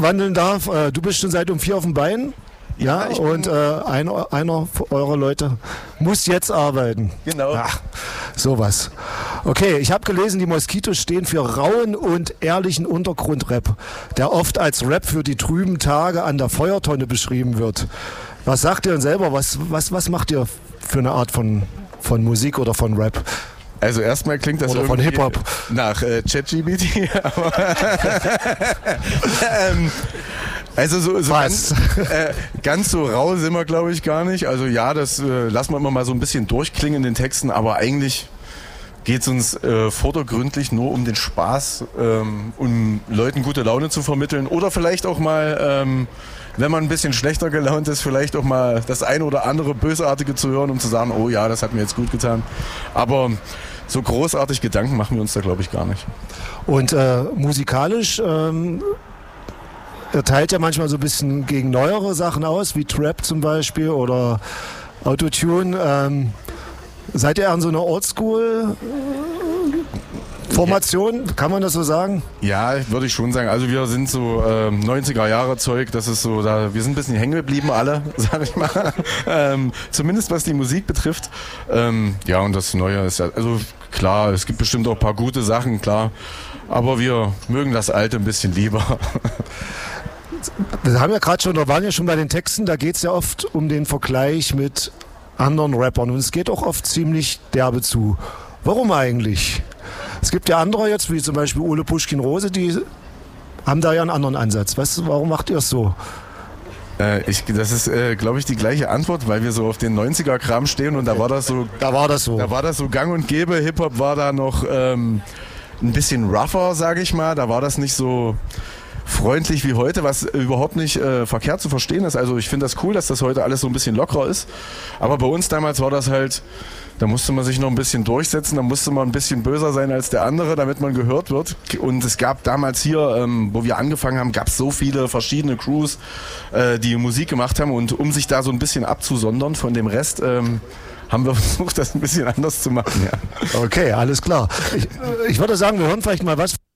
wandeln darf. Du bist schon seit um 4 auf dem Bein. Ja, und einer eurer Leute muss jetzt arbeiten. Genau. Ach, sowas. Okay, ich habe gelesen, die Moskitos stehen für rauen und ehrlichen Untergrundrap, der oft als Rap für die trüben Tage an der Feuertonne beschrieben wird. Was sagt ihr denn selber? Was macht ihr für eine Art von Musik oder von Rap? Also erstmal klingt das oder von Hip-Hop nach ChatGPT. Also so ganz so rau sind wir, glaube ich, gar nicht. Also ja, das lassen wir immer mal so ein bisschen durchklingen in den Texten, aber eigentlich geht es uns vordergründlich nur um den Spaß, um Leuten gute Laune zu vermitteln oder vielleicht auch mal, wenn man ein bisschen schlechter gelaunt ist, vielleicht auch mal das eine oder andere Bösartige zu hören, um zu sagen, oh ja, das hat mir jetzt gut getan. Aber so großartig Gedanken machen wir uns da, glaube ich, gar nicht. Und musikalisch, er teilt ja manchmal so ein bisschen gegen neuere Sachen aus, wie Trap zum Beispiel oder Autotune. Seid ihr an so einer Oldschool-Formation? Kann man das so sagen? Ja, würde ich schon sagen. Also wir sind so 90er-Jahre-Zeug, das ist so, wir sind ein bisschen hängen geblieben alle, sag ich mal. Zumindest was die Musik betrifft. Ja, und das Neue ist ja, also klar, es gibt bestimmt auch ein paar gute Sachen, klar. Aber wir mögen das Alte ein bisschen lieber. Wir haben ja gerade schon, da waren ja schon bei den Texten, da geht es ja oft um den Vergleich mit anderen Rappern und es geht auch oft ziemlich derbe zu. Warum eigentlich? Es gibt ja andere jetzt, wie zum Beispiel Ole Puschkin-Rose, die haben da ja einen anderen Ansatz. Warum macht ihr es so? Das ist, glaube ich, die gleiche Antwort, weil wir so auf den 90er-Kram stehen und da war das so. Da war das so gang und gäbe. Hip-Hop war da noch ein bisschen rougher, sage ich mal. Da war das nicht so freundlich wie heute, was überhaupt nicht verkehrt zu verstehen ist. Also ich finde das cool, dass das heute alles so ein bisschen lockerer ist. Aber bei uns damals war das halt, da musste man sich noch ein bisschen durchsetzen, da musste man ein bisschen böser sein als der andere, damit man gehört wird. Und es gab damals hier, wo wir angefangen haben, gab es so viele verschiedene Crews, die Musik gemacht haben. Und um sich da so ein bisschen abzusondern von dem Rest, haben wir versucht, das ein bisschen anders zu machen. Ja. Okay, alles klar. Ich würde sagen, wir hören vielleicht mal was